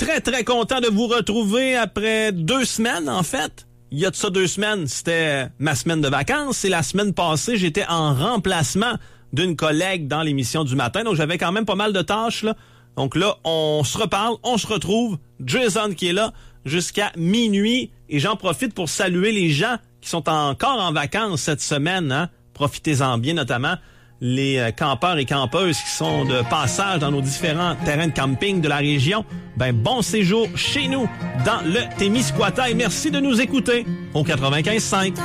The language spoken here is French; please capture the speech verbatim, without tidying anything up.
très, très content de vous retrouver après deux semaines, en fait. Il y a de ça deux semaines, c'était ma semaine de vacances. Et la semaine passée, j'étais en remplacement d'une collègue dans l'émission du matin. Donc, j'avais quand même pas mal de tâches, là. Donc là, on se reparle, on se retrouve. Jason qui est là jusqu'à minuit. Et j'en profite pour saluer les gens qui sont encore en vacances cette semaine, hein. Profitez-en bien, notamment les euh, campeurs et campeuses qui sont de passage dans nos différents terrains de camping de la région. Ben, bon séjour chez nous, dans le Témiscouata. Et merci de nous écouter au quatre-vingt-quinze cinq.